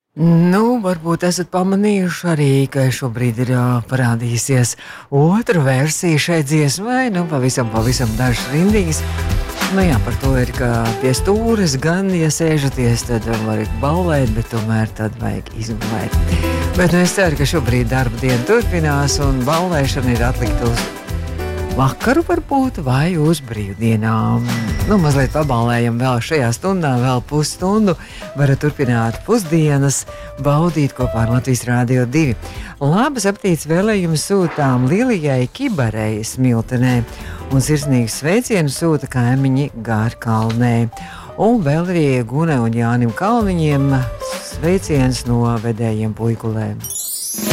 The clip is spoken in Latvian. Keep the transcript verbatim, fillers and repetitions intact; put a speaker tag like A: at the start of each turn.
A: Nu, varbūt esat pamanījuši arī, ka šobrīd ir ā, parādījusies otra versija šai dziesmai, nu, pavisam, pavisam dažas rindīs. Nu jā, par to ir, ka pie stūres gan, ja sēžaties, tad var ballēt, bet tomēr tad vajag izgulēt. Bet nu, es ceru, ka šobrīd darba diena turpinās un ballēšana ir atlikta uz vakaru varbūt vai uz brīvdienām. Nu, mazliet paballējam vēl šajā stundā, vēl pusstundu. Varat turpināt pusdienas, baudīt kopā ar Latvijas Rādio divi. Labas aptīts vēlējumus sūtām Lilijai Kibarei Smiltenē un sirsnīgus sveicienus sūta kaimiņi Gārkalnē. Un vēl arī Gunai un Jānim Kalniņiem sveiciens no vedējiem Puikulēm.